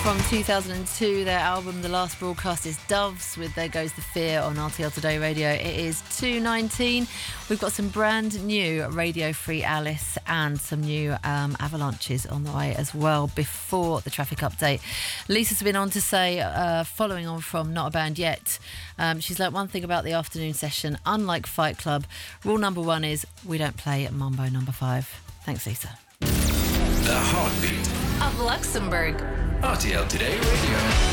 From 2002, their album The Last Broadcast is Doves with There Goes the Fear on RTL Today Radio. It is 2:19. We've got some brand new Radio Free Alice and some new Avalanches on the way as well before the traffic update. Lisa's been on to say, following on from Not a Band Yet, she's learnt one thing about the afternoon session. Unlike Fight Club, rule number one is we don't play Mambo number 5. Thanks, Lisa. The heartbeat Of Luxembourg. RTL Today Radio.